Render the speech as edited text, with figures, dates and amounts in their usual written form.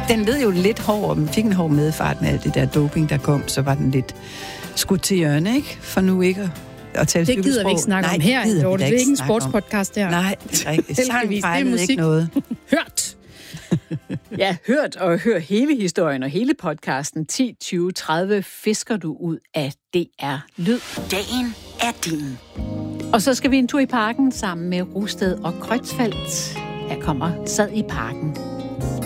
Den led jo lidt hård, men fik en hård medfart med alt det der doping, der kom, så var den lidt skudt til hjørne, ikke? For nu ikke at tale det gider vi ikke snakke om her, Dorte. Det er ikke en sportspodcast her. Nej, det er rigtigt. Sang fejlede ikke noget. Hørt! Ja, hørt og hør hele historien og hele podcasten 10, 20, 30 fisker du ud af DR Lyd. Dagen er din. Og så skal vi en tur i parken sammen med Rosted og Kreutzfeldt. Her kommer Sad i parken.